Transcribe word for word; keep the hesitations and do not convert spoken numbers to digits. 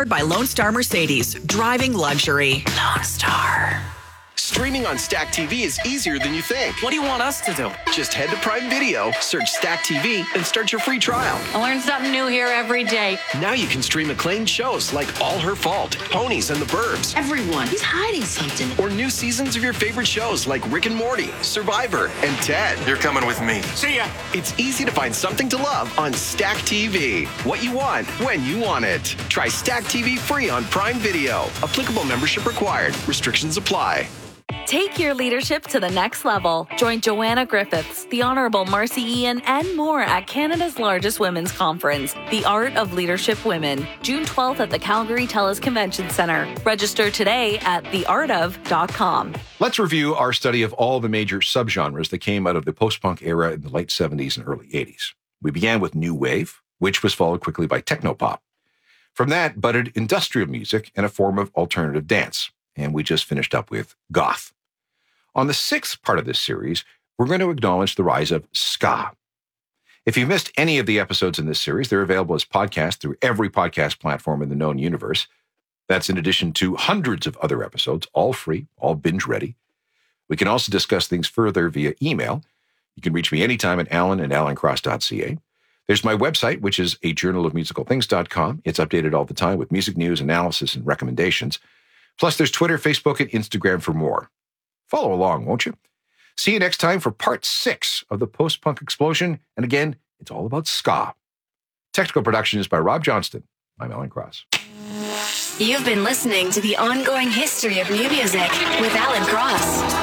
Powered by Lone Star Mercedes. Driving luxury. Lone Star. Streaming on Stack T V is easier than you think. What do you want us to do? Just head to Prime Video, search Stack T V, and start your free trial. I learn something new here every day. Now you can stream acclaimed shows like All Her Fault, Ponies and the Burbs. Everyone, he's hiding something. Or new seasons of your favorite shows like Rick and Morty, Survivor, and Ted. You're coming with me. See ya. It's easy to find something to love on Stack T V. What you want, when you want it. Try Stack T V free on Prime Video. Applicable membership required. Restrictions apply. Take your leadership to the next level. Join Joanna Griffiths, the Honourable Marcy Ian, and more at Canada's largest women's conference, The Art of Leadership Women, June twelfth at the Calgary TELUS Convention Centre. Register today at the art of dot com. Let's review our study of all the major subgenres that came out of the post-punk era in the late seventies and early eighties. We began with new wave, which was followed quickly by technopop. From that budded industrial music and a form of alternative dance. And we just finished up with goth. On the sixth part of this series, we're going to acknowledge the rise of ska. If you missed any of the episodes in this series, they're available as podcasts through every podcast platform in the known universe. That's in addition to hundreds of other episodes, all free, all binge-ready. We can also discuss things further via email. You can reach me anytime at alan at alan cross dot c a. There's my website, which is a journal of musical things dot com. It's updated all the time with music news, analysis, and recommendations. Plus, there's Twitter, Facebook, and Instagram for more. Follow along, won't you? See you next time for part six of the post-punk explosion. And again, it's all about ska. Technical production is by Rob Johnston. I'm Alan Cross. You've been listening to The Ongoing History of New Music with Alan Cross.